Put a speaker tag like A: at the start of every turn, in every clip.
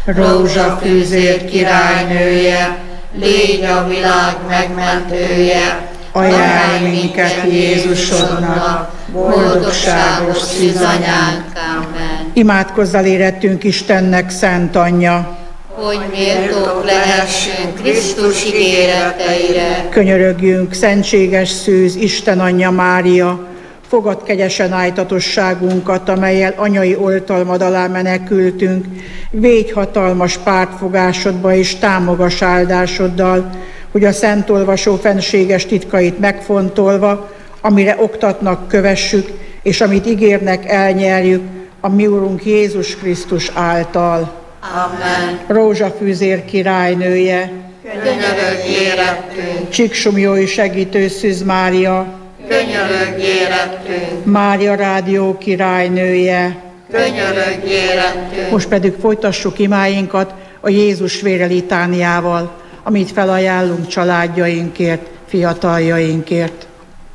A: Rózsafűzér királynője, légy a világ megmentője, ajánlj minket Jézusodnak, boldogságos szűzanyánk. Amen.
B: Imádkozzal érettünk Istennek szent anyja,
A: hogy méltók lehessünk Krisztus ígéreteire.
B: Könyörögjünk, szentséges szűz Isten anyja Mária, fogad kegyesen ájtatosságunkat, amellyel anyai oltalmad alá menekültünk, védj hatalmas pártfogásodba és támogass áldásoddal, hogy a szent olvasó fenséges titkait megfontolva, amire oktatnak, kövessük, és amit ígérnek, elnyerjük, a mi Urunk Jézus Krisztus által.
A: Amen.
B: Rózsafűzér királynője,
A: Könyörögj érettünk,
B: Csíksomlyói segítő Szűz Mária,
A: könyörögj érettünk,
B: Mária rádió királynője.
A: könyörögj érettünk.
B: Most pedig folytassuk imáinkat a Jézus vére litániával, amit felajánlunk családjainkért, fiataljainkért.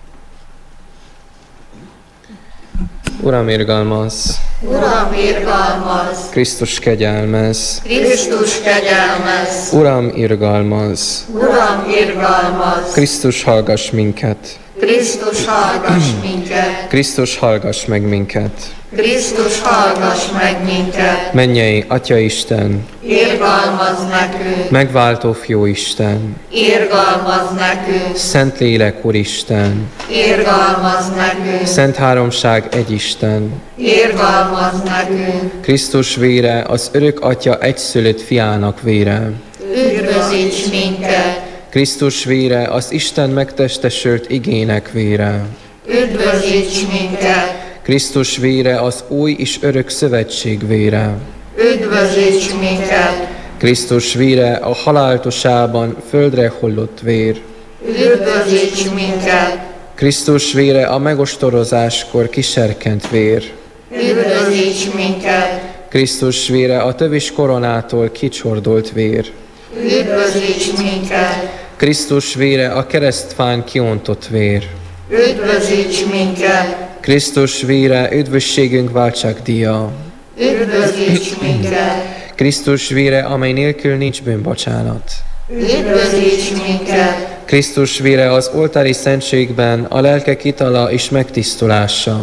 C: Uram, irgalmaz!
A: Uram, irgalmaz!
C: Krisztus kegyelmez!
A: Krisztus kegyelmez!
C: Uram, irgalmaz!
A: Uram, irgalmaz!
C: Krisztus, hallgass minket!
A: Krisztus, hallgass minket!
C: Krisztus, hallgass meg minket!
A: Krisztus, hallgass meg minket!
C: Mennyei Atya Isten!
A: Irgalmaz nekünk!
C: Megváltó Fiú Isten!
A: Irgalmaz nekünk!
C: Szentlélek Úristen!
A: Irgalmaz nekünk!
C: Szent Háromság egy Isten!
A: Irgalmaz nekünk!
C: Krisztus vére az örök Atya egyszülött Fiának vére!
A: Üdvözíts minket!
C: Krisztus vére az Isten megtestesült igének vére!
A: Üdvözíts minket!
C: Krisztus vére az új és örök szövetség vére!
A: Üdvözíts minket!
C: Krisztus vére a haláltosában földre hullott vér!
A: Üdvözíts minket!
C: Krisztus vére a megostorozáskor kiserkent vér!
A: Üdvözíts minket!
C: Krisztus vére a tövis koronától kicsordolt vér!
A: Üdvözíts minket!
C: Krisztus vére a keresztfán kiontott vér!
A: Üdvözíts minket!
C: Krisztus vére üdvösségünk váltságdíja!
A: Üdvözíts minket!
C: Krisztus vére, amely nélkül nincs bűnbocsánat!
A: Üdvözíts minket!
C: Krisztus vére az oltári szentségben a lelkek itala és megtisztulása!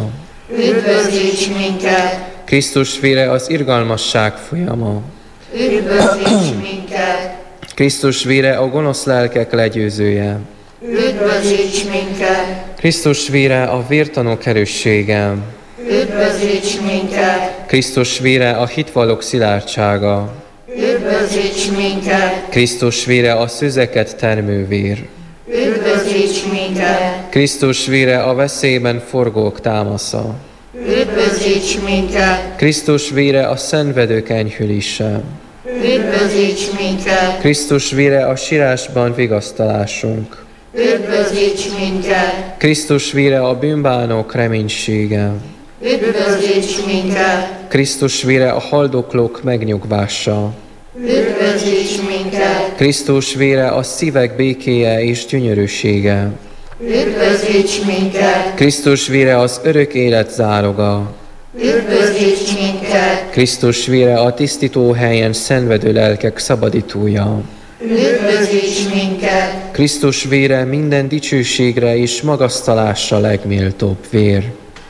A: Üdvözíts minket!
C: Krisztus vére az irgalmasság folyama!
A: Üdvözíts minket!
C: Krisztus vére a gonosz lelkek legyőzője!
A: Üdvözíts minket!
C: Krisztus vére a vértanúk erőssége!
A: Üdvözíts minket!
C: Krisztus vére a hitvallók szilárdsága!
A: Üdvözíts minket!
C: Krisztus vére a szüzeket termő vér!
A: Üdvözíts minket!
C: Krisztus vére a veszélyben forgók támasza!
A: Üdvözíts minket!
C: Krisztus vére a szenvedők enyhülése!
A: Üdvözíts minket!
C: Krisztus vére a sírásban vigasztalásunk!
A: Üdvözíts minket!
C: Krisztus vére a bűnbánók reménysége!
A: Üdvözíts minket!
C: Krisztus vére a haldoklók megnyugvása!
A: Üdvözíts minket!
C: Krisztus vére a szívek békéje és gyönyörűsége!
A: Üdvözíts minket!
C: Krisztus vére az örök élet záloga!
A: Üdvözíts minket!
C: Krisztus vére a tisztító helyen szenvedő lelkek szabadítója!
A: Üdvözíts minket!
C: Krisztus vére minden dicsőségre és magasztalásra legméltóbb vér!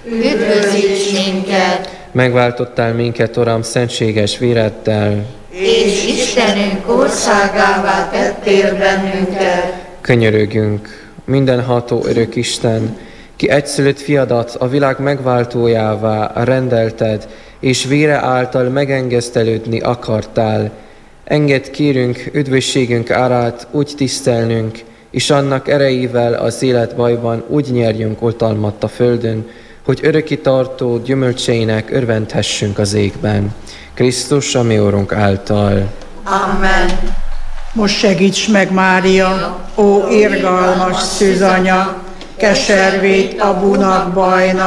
A: Üdvözíts minket!
C: Megváltottál minket, Uram, szentséges véreddel,
A: És Istenünk országává tettél bennünket.
C: könyörögjünk, mindenható örök Isten, ki egyszülött fiadat a világ megváltójává rendelted, és vére által megengesztelődni akartál. Engedd, kérünk, üdvösségünk árát úgy tisztelnünk, és annak erejével az életbajban úgy nyerjünk oltalmat a földön, hogy öröki tartó gyümölcseinek örvendhessünk az égben. Krisztus, a mi Urunk által.
A: Amen.
B: Most segíts meg, Mária, ó irgalmas szűzanya, keservét a bunak bajnak,